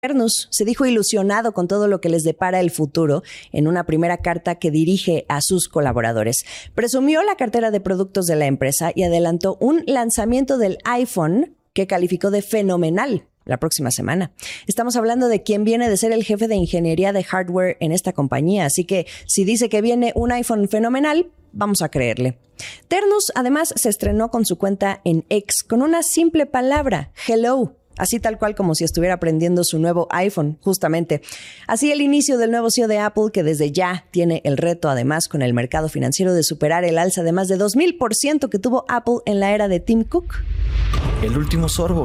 Ternus se dijo ilusionado con todo lo que les depara el futuro en una primera carta que dirige a sus colaboradores. Presumió la cartera de productos de la empresa y adelantó un lanzamiento del iPhone que calificó de fenomenal la próxima semana. Estamos hablando de quien viene de ser el jefe de ingeniería de hardware en esta compañía, así que si dice que viene un iPhone fenomenal, vamos a creerle. Ternus además se estrenó con su cuenta en X con una simple palabra, hello. Así tal cual como si estuviera aprendiendo su nuevo iPhone, justamente. Así el inicio del nuevo CEO de Apple, que desde ya tiene el reto, además, con el mercado financiero de superar el alza de más de 2000% que tuvo Apple en la era de Tim Cook. El último sorbo.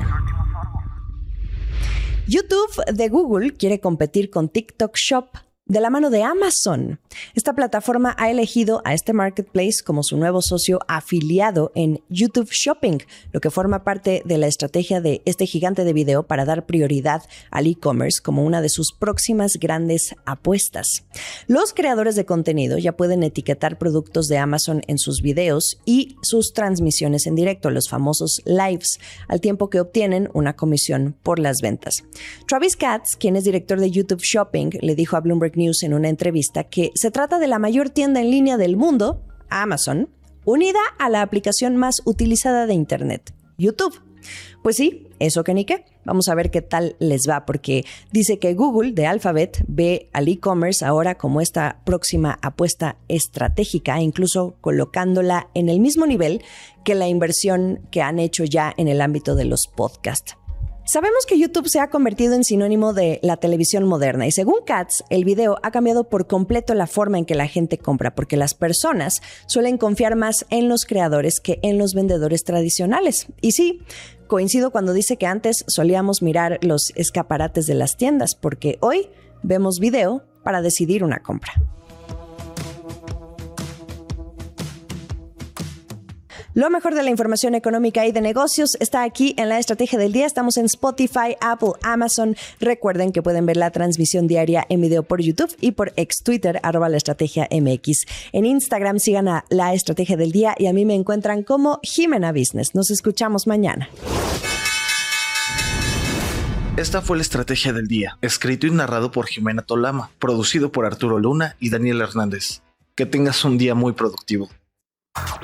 YouTube de Google quiere competir con TikTok Shop de la mano de Amazon. Esta plataforma ha elegido a este marketplace como su nuevo socio afiliado en YouTube Shopping, lo que forma parte de la estrategia de este gigante de video para dar prioridad al e-commerce como una de sus próximas grandes apuestas. Los creadores de contenido ya pueden etiquetar productos de Amazon en sus videos y sus transmisiones en directo, los famosos lives, al tiempo que obtienen una comisión por las ventas. Travis Katz, quien es director de YouTube Shopping, le dijo a Bloomberg News en una entrevista que se trata de la mayor tienda en línea del mundo, Amazon, unida a la aplicación más utilizada de Internet, YouTube. Pues sí, eso que ni qué. Vamos a ver qué tal les va, porque dice que Google de Alphabet ve al e-commerce ahora como esta próxima apuesta estratégica, incluso colocándola en el mismo nivel que la inversión que han hecho ya en el ámbito de los podcasts. Sabemos que YouTube se ha convertido en sinónimo de la televisión moderna y según Katz, el video ha cambiado por completo la forma en que la gente compra porque las personas suelen confiar más en los creadores que en los vendedores tradicionales. Y sí, coincido cuando dice que antes solíamos mirar los escaparates de las tiendas porque hoy vemos video para decidir una compra. Lo mejor de la información económica y de negocios está aquí en la Estrategia del Día. Estamos en Spotify, Apple, Amazon. Recuerden que pueden ver la transmisión diaria en video por YouTube y por ex Twitter, @laestrategiamx. En Instagram sigan a La Estrategia del Día y a mí me encuentran como Jimena Business. Nos escuchamos mañana. Esta fue La Estrategia del Día, escrito y narrado por Jimena Tolama, producido por Arturo Luna y Daniel Hernández. Que tengas un día muy productivo.